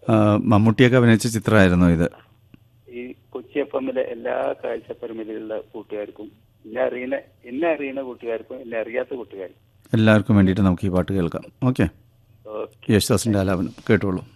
മമ്മൂട്ടിയൊക്കെ അഭിനയിച്ച ചിത്രമായിരുന്നു ഇത്. ഈ കൊച്ചി FM-ലെ എല്ലാ കാഴ്ചപ്പരമിലുള്ള കൂട്ടുകാർക്കും, എന്നെ അറിയുന്ന കൂട്ടുകാർക്കും എന്നെ അറിയാത്ത കൂട്ടുകാർക്കും എല്ലാവർക്കും വേണ്ടിയിട്ട് നമുക്ക് ഈ പാട്ട് കേൾക്കാം. Okay, okay. യേശുദാസിൻ്റെ ആലാപനം കേട്ടോളൂ.